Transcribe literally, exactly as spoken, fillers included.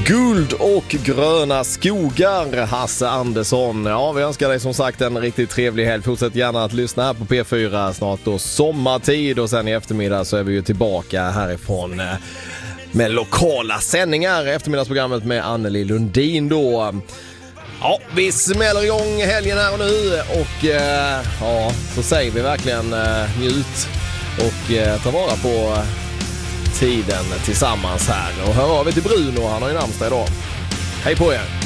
Guld och gröna skogar, Hasse Andersson. Ja, vi önskar dig som sagt en riktigt trevlig helg. Fortsätt gärna att lyssna här på P fyra, snart då sommartid, och sen i eftermiddag så är vi ju tillbaka härifrån med lokala sändningar. Eftermiddagsprogrammet med Anneli Lundin då. Ja, vi smäller igång helgen här och nu, och eh, ja, så säger vi verkligen eh, njut och eh, ta vara på tiden tillsammans här. Och hör av er till Bruno, han har ju namnsdag idag. Hej på er!